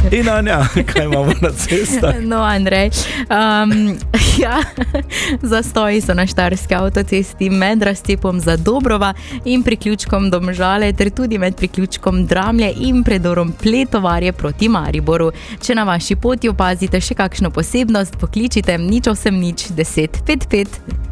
In Anja, kaj imamo na cestah? No, Andrej, zastoji so na štajerski avtocesti med razcepom Zadobrova in priključkom Domžale ter tudi med priključkom Dramlje in predorom Pletovarje proti Mariboru. Če na vaši poti opazite še kakšno posebnost, pokličite 0800 10 55.